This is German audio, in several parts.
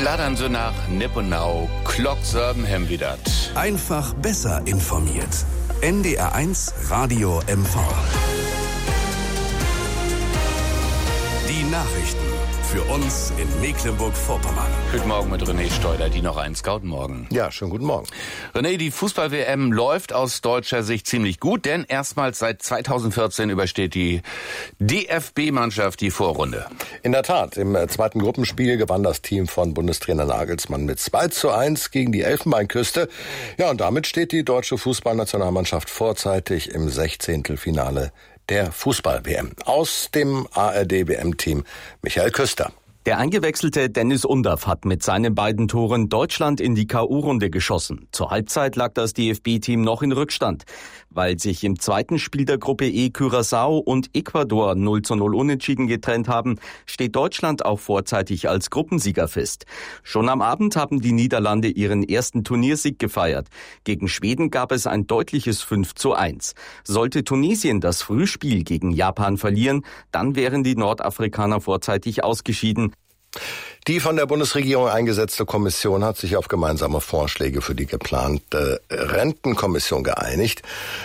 plaudern so nach Nipp und Nau, Klock hem wieder. Einfach besser informiert. NDR1 Radio MV. Die Nachrichten für uns in Mecklenburg-Vorpommern. Guten Morgen mit René Steuder, die noch eins. Guten Morgen. Ja, schönen guten Morgen. René, die Fußball-WM läuft aus deutscher Sicht ziemlich gut, denn erstmals seit 2014 übersteht die DFB-Mannschaft die Vorrunde. In der Tat, im zweiten Gruppenspiel gewann das Team von Bundestrainer Nagelsmann mit 2:1 gegen die Elfenbeinküste. Ja, und damit steht die deutsche Fußballnationalmannschaft vorzeitig im 16. Finale der Fußball-WM. Aus dem ARD-WM-Team Michael Küster. Der eingewechselte Dennis Undaff hat mit seinen beiden Toren Deutschland in die K.O.-Runde geschossen. Zur Halbzeit lag das DFB-Team noch in Rückstand. Weil sich im zweiten Spiel der Gruppe E Curaçao und Ecuador 0:0 unentschieden getrennt haben, steht Deutschland auch vorzeitig als Gruppensieger fest. Schon am Abend haben die Niederlande ihren ersten Turniersieg gefeiert. Gegen Schweden gab es ein deutliches 5:1. Sollte Tunesien das Frühspiel gegen Japan verlieren, dann wären die Nordafrikaner vorzeitig ausgeschieden. Die von der Bundesregierung eingesetzte Kommission hat sich auf gemeinsame Vorschläge für die geplante Rentenkommission geeinigt.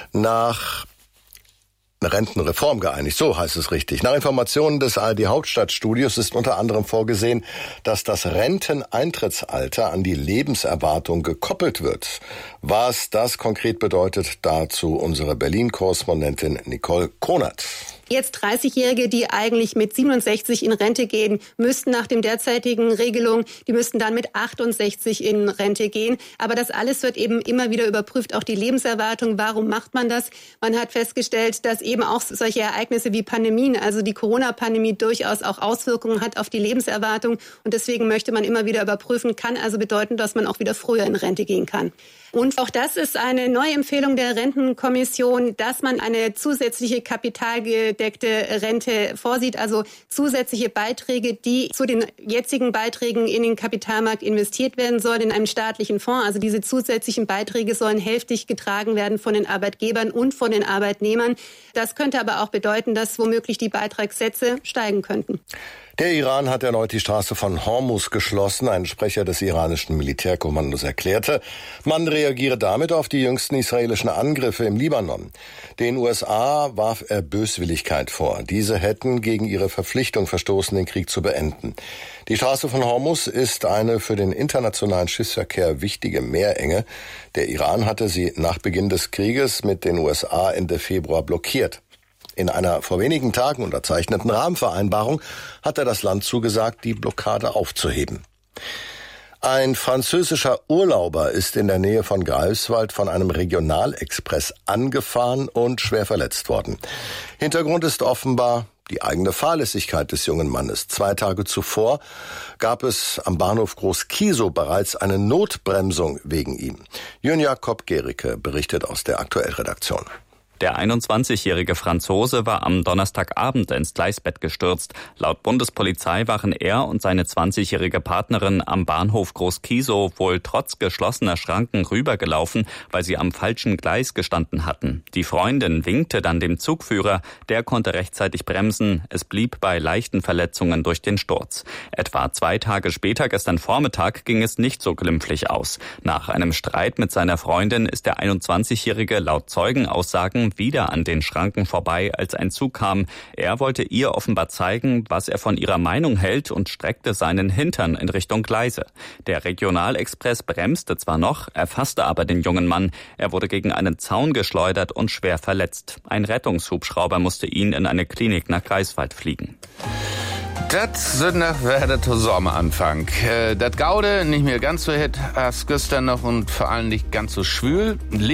Rentenreform geeinigt, so heißt es richtig. Nach Informationen des ARD-Hauptstadtstudios ist unter anderem vorgesehen, dass das Renteneintrittsalter an die Lebenserwartung gekoppelt wird. Was das konkret bedeutet, dazu unsere Berlin-Korrespondentin Nicole Konert. Jetzt 30-Jährige, die eigentlich mit 67 in Rente gehen, müssten nach dem derzeitigen Regelung, die müssten dann mit 68 in Rente gehen. Aber das alles wird eben immer wieder überprüft, auch die Lebenserwartung. Warum macht man das? Man hat festgestellt, dass eben auch solche Ereignisse wie Pandemien, also die Corona-Pandemie, durchaus auch Auswirkungen hat auf die Lebenserwartung. Und deswegen möchte man immer wieder überprüfen, kann also bedeuten, dass man auch wieder früher in Rente gehen kann. Und auch das ist eine neue Empfehlung der Rentenkommission, dass man eine zusätzliche kapitalgedeckte Rente vorsieht, also zusätzliche Beiträge, die zu den jetzigen Beiträgen in den Kapitalmarkt investiert werden sollen, in einem staatlichen Fonds. Also diese zusätzlichen Beiträge sollen hälftig getragen werden von den Arbeitgebern und von den Arbeitnehmern. Das könnte aber auch bedeuten, dass womöglich die Beitragssätze steigen könnten. Der Iran hat erneut die Straße von Hormuz geschlossen. Ein Sprecher des iranischen Militärkommandos erklärte, man reagiere damit auf die jüngsten israelischen Angriffe im Libanon. Den USA warf er Böswilligkeit vor. Diese hätten gegen ihre Verpflichtung verstoßen, den Krieg zu beenden. Die Straße von Hormuz ist eine für den internationalen Schiffsverkehr wichtige Meerenge. Der Iran hatte sie nach Beginn des Krieges mit den USA Ende Februar blockiert. In einer vor wenigen Tagen unterzeichneten Rahmenvereinbarung hat das Land zugesagt, die Blockade aufzuheben. Ein französischer Urlauber ist in der Nähe von Greifswald von einem Regionalexpress angefahren und schwer verletzt worden. Hintergrund ist offenbar die eigene Fahrlässigkeit des jungen Mannes. 2 Tage zuvor gab es am Bahnhof Groß-Kiesow bereits eine Notbremsung wegen ihm. Jürgen Jakob Gericke berichtet aus der Aktuellredaktion. Der 21-jährige Franzose war am Donnerstagabend ins Gleisbett gestürzt. Laut Bundespolizei waren er und seine 20-jährige Partnerin am Bahnhof Groß-Kiesow wohl trotz geschlossener Schranken rübergelaufen, weil sie am falschen Gleis gestanden hatten. Die Freundin winkte dann dem Zugführer, der konnte rechtzeitig bremsen. Es blieb bei leichten Verletzungen durch den Sturz. Etwa 2 Tage später, gestern Vormittag, ging es nicht so glimpflich aus. Nach einem Streit mit seiner Freundin ist der 21-jährige laut Zeugenaussagen wieder an den Schranken vorbei, als ein Zug kam. Er wollte ihr offenbar zeigen, was er von ihrer Meinung hält und streckte seinen Hintern in Richtung Gleise. Der Regionalexpress bremste zwar noch, erfasste aber den jungen Mann. Er wurde gegen einen Zaun geschleudert und schwer verletzt. Ein Rettungshubschrauber musste ihn in eine Klinik nach Greifswald fliegen. Das sind noch der Sommeranfang. Das Gaude nicht mehr ganz so hett als gestern noch und vor allem nicht ganz so schwül.